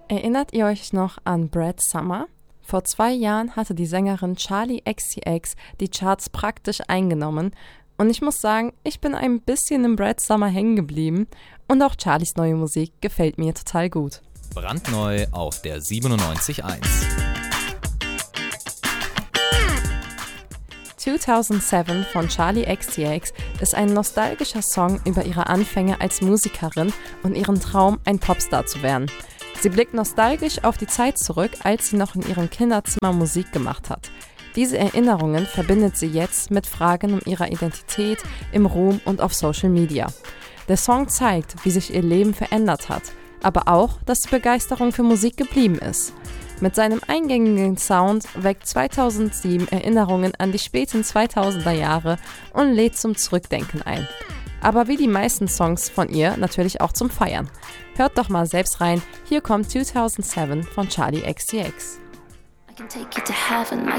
Erinnert ihr euch noch an Brad Summer? Vor 2 Jahren hatte die Sängerin Charli XCX die Charts praktisch eingenommen und ich muss sagen, ich bin ein bisschen im Brad Summer hängen geblieben und auch Charlis neue Musik gefällt mir total gut. Brandneu auf der 97.1. 2007 von Charli XCX ist ein nostalgischer Song über ihre Anfänge als Musikerin und ihren Traum, ein Popstar zu werden. Sie blickt nostalgisch auf die Zeit zurück, als sie noch in ihrem Kinderzimmer Musik gemacht hat. Diese Erinnerungen verbindet sie jetzt mit Fragen um ihre Identität, im Ruhm und auf Social Media. Der Song zeigt, wie sich ihr Leben verändert hat, aber auch, dass die Begeisterung für Musik geblieben ist. Mit seinem eingängigen Sound weckt 2007 Erinnerungen an die späten 2000er Jahre und lädt zum Zurückdenken ein. Aber wie die meisten Songs von ihr natürlich auch zum Feiern. Hört doch mal selbst rein, hier kommt 2007 von Charli XCX. I can take you to heaven, I